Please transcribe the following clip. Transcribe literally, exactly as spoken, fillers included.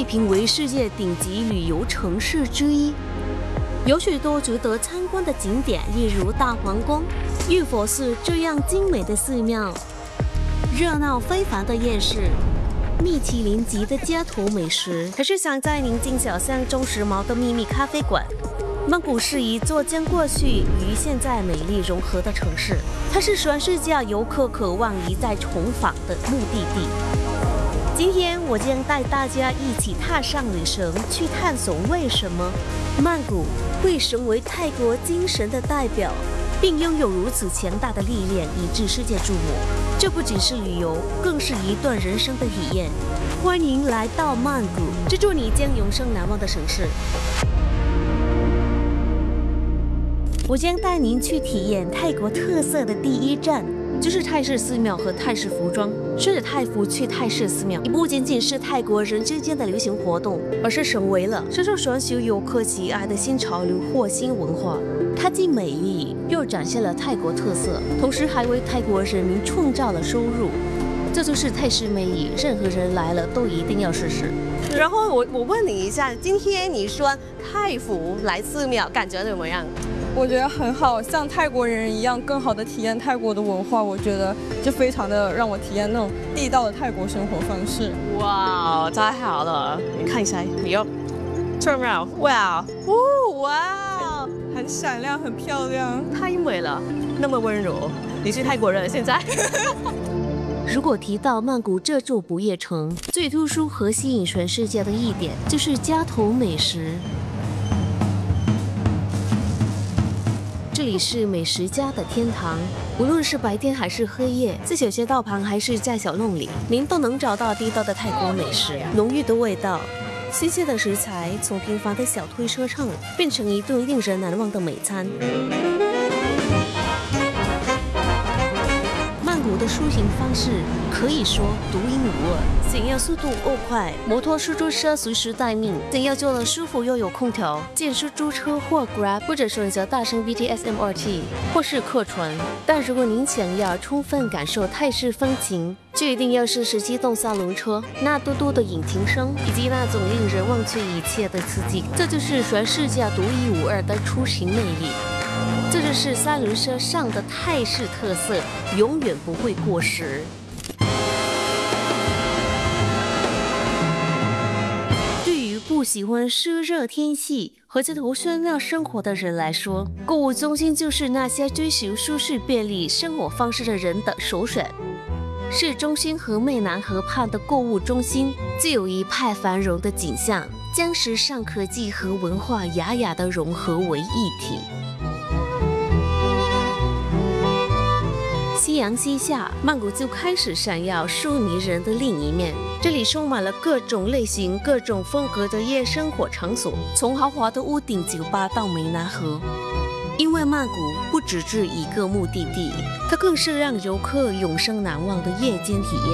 被评为世界顶级旅游城市之一。有许多值得参观的景点，例如大皇宫、玉佛寺这样精美的寺庙，热闹非凡的夜市，米其林级的街头美食，还是想在宁静小巷中时髦的秘密咖啡馆。曼谷是一座将过去与现在美丽融合的城市，它是全世界游客渴望一再重访的目的地。今天我将带大家一起踏上旅程，去探索为什么曼谷会成为泰国精神的代表，并拥有如此强大的力量，以致世界注目。这不仅是旅游，更是一段人生的体验。欢迎来到曼谷，这座你将永生难忘的城市。我将带您去体验泰国特色的第一站，就是泰式寺庙和泰式服装。顺着泰服去泰式寺庙，也不仅仅是泰国人之间的流行活动，而是成为了深受全球游客喜爱的新潮流或新文化。它既美丽，又展现了泰国特色，同时还为泰国人民创造了收入。这就是泰式魅力，任何人来了都一定要试试。然后我我问你一下，今天你穿泰服来寺庙，感觉怎么样？ 我觉得很好，像泰国人一样，更好的体验泰国的文化。我觉得就非常的让我体验那种地道的泰国生活方式。 哇，太好了！你看一下，你要 turn around， 哇，哦，哇， 很闪亮，很漂亮， 太美了，那么温柔。你是泰国人，现在？如果提到曼谷这座不夜城，最突出和吸引全世界的一点就是街头美食。这里是美食家的天堂，无论是白天还是黑夜，在小街道旁还是在小弄里，您都能找到地道的泰国美食，浓郁的味道，新鲜的食材，从平凡的小推车上变成一顿令人难忘的美餐。曼谷的出行方式可以说独一无二，想要速度够快，摩托出租车随时待命；想要坐得舒服又有空调，见出租车或 Grab， 或者选择大声 B T S M R T 或是客船。但如果您想要充分感受泰式风情，就一定要试试机动三轮车，那嘟嘟的引擎声，以及那种令人忘却一切的刺激，这就是全世界独一无二的出行魅力。这就是三轮车上的泰式特色，永远不会过时。对于不喜欢湿热天气和街头喧闹生活的人来说，购物中心就是那些追求舒适便利生活方式的人的首选。市中心和湄南河畔的购物中心，自有一派繁荣的景象，将时尚科技和文化雅雅的融合为一体。夕阳西下，曼谷就开始闪耀出迷人的另一面。这里充满了各种类型、各种风格的夜生活场所，从豪华的屋顶酒吧到湄南河。因为曼谷不只是一个目的地，它更是让游客永生难忘的夜间体验。